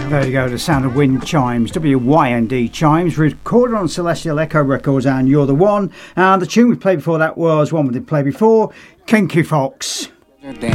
There you go, the sound of wind chimes, WYND chimes, recorded on Celestial Echo Records and You're the One. And the tune we played before that was one we did play before, Kinky Fox.